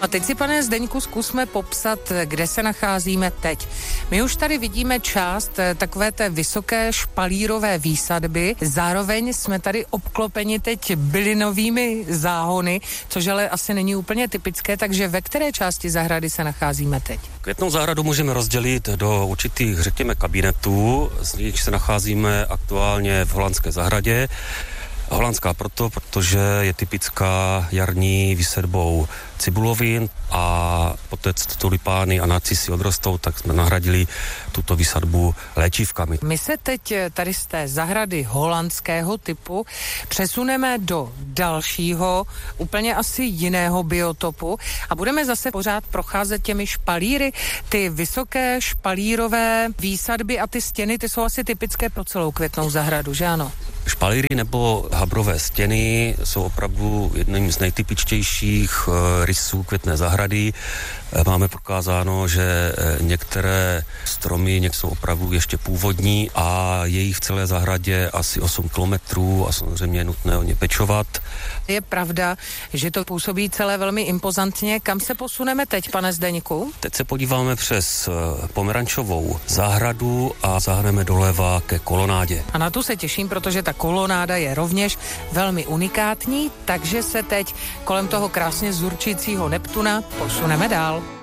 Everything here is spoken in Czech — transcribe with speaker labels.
Speaker 1: A teď si, pane Zdeňku, zkusme popsat, kde se nacházíme teď. My už tady vidíme část takové té vysoké špalírové výsadby, zároveň jsme tady obklopeni teď bylinovými záhony, což ale asi není úplně typické, takže ve které části zahrady se nacházíme teď?
Speaker 2: Květnou zahradu můžeme rozdělit do určitých, řekněme, kabinetů, z nich se nacházíme aktuálně v holandské zahradě. Holandská protože je typická jarní výsadbou cibulovin a poté, co tulipány a narcisy odrostou, tak jsme nahradili tuto výsadbu léčivkami.
Speaker 1: My se teď tady z té zahrady holandského typu přesuneme do dalšího, úplně asi jiného biotopu a budeme zase pořád procházet těmi špalíry. Ty vysoké špalírové výsadby a ty stěny, ty jsou asi typické pro celou Květnou zahradu, že ano?
Speaker 2: Špalíry nebo habrové stěny jsou opravdu jedním z nejtypičtějších rysů Květné zahrady. Máme prokázáno, že některé stromy jsou opravdu ještě původní a je jich v celé zahradě asi 8 kilometrů a samozřejmě je nutné o ně pečovat.
Speaker 1: Je pravda, že to působí celé velmi impozantně. Kam se posuneme teď, pane Zdeňku?
Speaker 2: Teď se podíváme přes pomerančovou zahradu a zahrneme doleva ke kolonádě.
Speaker 1: A na tu se těším, protože ta kolonáda je rovněž velmi unikátní, takže se teď kolem toho krásně zurčícího Neptuna posuneme dál.